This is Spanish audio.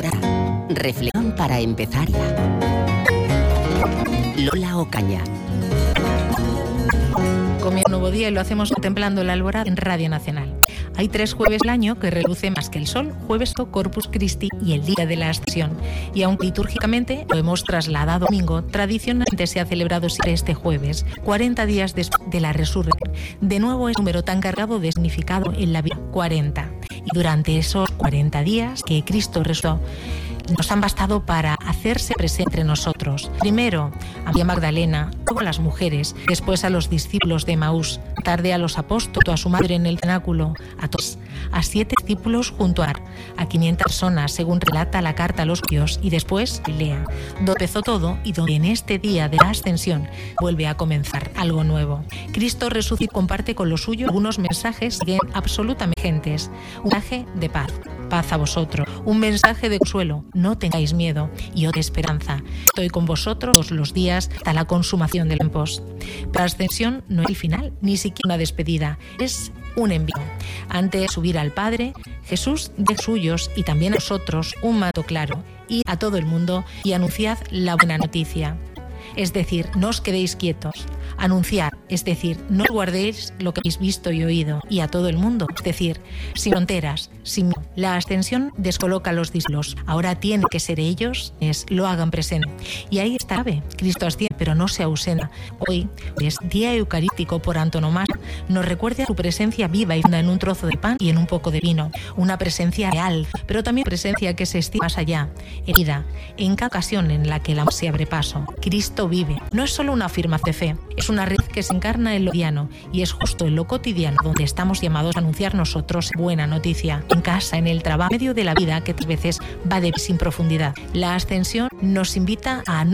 Alborada. Reflexión para empezar ya. Lola Ocaña. Comienza un nuevo día y lo hacemos contemplando la alborada en Radio Nacional. Hay 3 jueves al año que reluce más que el sol: Jueves Corpus Christi y el Día de la Ascensión. Y aunque litúrgicamente lo hemos trasladado a domingo, tradicionalmente se ha celebrado siempre este jueves, 40 días después de la resurrección. De nuevo es un número tan cargado de significado en la vida, 40. Y durante esos 40 días que Cristo resucitó, nos han bastado para hacerse presente entre nosotros. Primero a María Magdalena, luego a las mujeres, después a los discípulos de Emaús, tarde a los apóstoles, a su madre en el cenáculo, a todos, a 7 discípulos junto a 500 personas, según relata la carta a los judíos, y después Galilea, donde empezó todo y donde en este día de la ascensión vuelve a comenzar algo nuevo. Cristo resucitó y comparte con los suyos algunos mensajes absolutamente urgentes. Un mensaje de paz. Paz a vosotros, un mensaje de consuelo, no tengáis miedo, y otra esperanza. Estoy con vosotros todos los días hasta la consumación de los tiempos. Pero la ascensión no es el final, ni siquiera una despedida, es un envío. Antes de subir al Padre, Jesús de suyos y también a nosotros un mandato claro: id a todo el mundo y anunciad la buena noticia. Es decir, no os quedéis quietos. Anunciar, es decir, no guardéis lo que habéis visto y oído, y a todo el mundo, es decir, sin fronteras, sin miedo. La ascensión descoloca a los discípulos. Ahora tiene que ser ellos quienes lo hagan presente. Y ahí está la clave. Cristo asciende, pero no se ausenta. Hoy es día eucarístico por antonomasia. Nos recuerda su presencia viva y funda en un trozo de pan y en un poco de vino. Una presencia real, pero también presencia que se estira más allá, en vida, en cada ocasión en la que el amor se abre paso. Cristo vive. No es solo una afirmación de fe, es una red que se encarna en lo cotidiano, y es justo en lo cotidiano donde estamos llamados a anunciar nosotros buena noticia. En casa, en el trabajo, en medio de la vida que a veces va sin profundidad. La ascensión nos invita a no